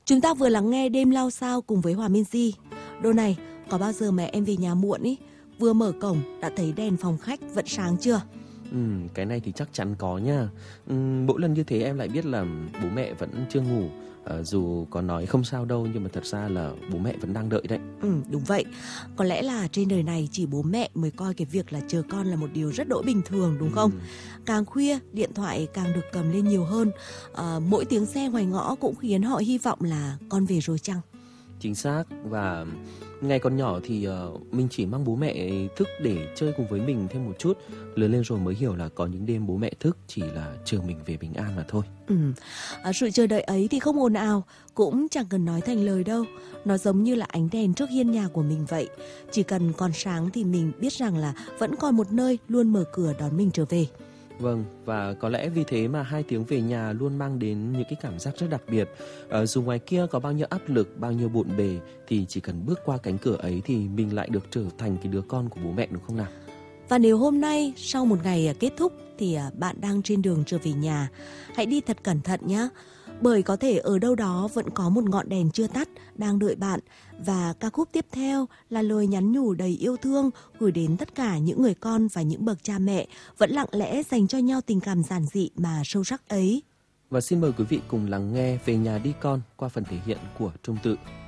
Chúng ta vừa lắng nghe Đêm Lao Sao cùng với Hòa Minzy. Đôi này, có bao giờ mẹ em về nhà muộn ý, vừa mở cổng đã thấy đèn phòng khách vẫn sáng chưa? Cái này thì chắc chắn có nha. Mỗi lần như thế em lại biết là bố mẹ vẫn chưa ngủ. Dù có nói không sao đâu, nhưng mà thật ra là bố mẹ vẫn đang đợi đấy. Đúng vậy. Có lẽ là trên đời này chỉ bố mẹ mới coi cái việc là chờ con là một điều rất đỗi bình thường, đúng không? Càng khuya, điện thoại càng được cầm lên nhiều hơn. Mỗi tiếng xe ngoài ngõ cũng khiến họ hy vọng là con về rồi chăng? Chính xác. Và ngày còn nhỏ thì mình chỉ mong bố mẹ thức để chơi cùng với mình thêm một chút. Lớn lên rồi mới hiểu là có những đêm bố mẹ thức chỉ là chờ mình về bình an mà thôi. Sự chờ đợi ấy thì không ồn ào, cũng chẳng cần nói thành lời đâu. Nó giống như là ánh đèn trước hiên nhà của mình vậy. Chỉ cần còn sáng thì mình biết rằng là vẫn còn một nơi luôn mở cửa đón mình trở về. Vâng, và có lẽ vì thế mà 2 tiếng về nhà luôn mang đến những cái cảm giác rất đặc biệt. Dù ngoài kia có bao nhiêu áp lực, bao nhiêu bộn bề, thì chỉ cần bước qua cánh cửa ấy thì mình lại được trở thành cái đứa con của bố mẹ, đúng không nào? Và nếu hôm nay sau một ngày kết thúc thì bạn đang trên đường trở về nhà, hãy đi thật cẩn thận nhé. Bởi có thể ở đâu đó vẫn có một ngọn đèn chưa tắt đang đợi bạn. Và ca khúc tiếp theo là lời nhắn nhủ đầy yêu thương gửi đến tất cả những người con và những bậc cha mẹ vẫn lặng lẽ dành cho nhau tình cảm giản dị mà sâu sắc ấy. Và xin mời quý vị cùng lắng nghe Về Nhà Đi Con qua phần thể hiện của Trung Tự.